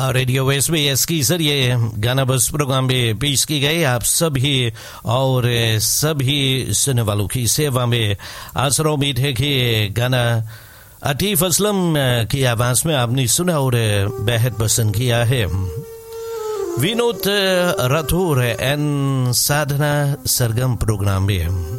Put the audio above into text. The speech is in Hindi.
रेडियो SBS के जरिए गाना बस प्रोग्राम में पेश की गई आप सभी और सभी सुनने वालों की सेवा में। आशा उम्मीद है कि गाना अतीफ असलम की आवाज में आपने सुना और बेहद पसंद किया है। विनोद राठौर एंड साधना सरगम प्रोग्राम में